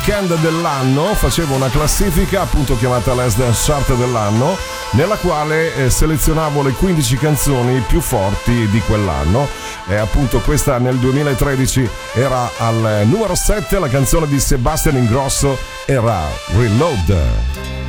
weekend dell'anno facevo una classifica appunto chiamata Last Dance Chart dell'anno, nella quale selezionavo le 15 canzoni più forti di quell'anno, e appunto questa nel 2013 era al numero 7, la canzone di Sebastian Ingrosso era Reload.